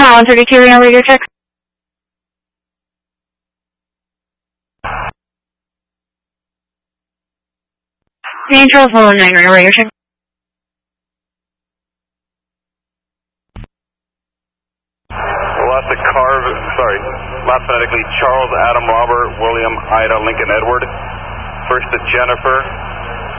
132 radio check. Angel 419 radio check. Last phonetically, Charles, Adam, Robert, William, Ida, Lincoln, Edward. First to Jennifer.